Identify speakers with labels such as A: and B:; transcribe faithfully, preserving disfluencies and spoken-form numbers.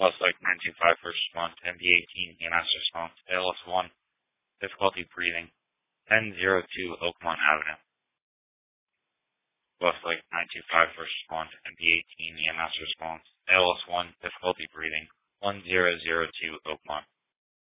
A: Plus like nine two five first response, M P eighteen E M S response, A L S one, difficulty breathing, ten zero two Oakmont Avenue. Plus like nine two five first response, M P eighteen E M S response, A L S one, difficulty breathing, one zero zero two Oakmont.